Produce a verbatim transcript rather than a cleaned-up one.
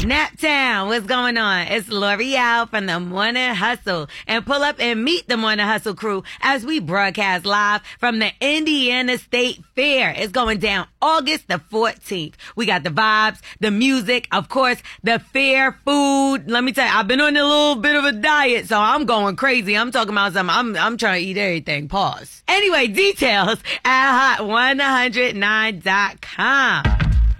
Naptown, what's going on? It's L'Oreal from the Morning Hustle. And pull up and meet the Morning Hustle crew as we broadcast live from the Indiana State Fair. It's going down August the fourteenth. We got the vibes, the music, of course, the fair food. Let me tell you, I've been on a little bit of a diet, so I'm going crazy. I'm talking about something. I'm, I'm trying to eat everything. Pause. Anyway, details at hot one oh nine dot com.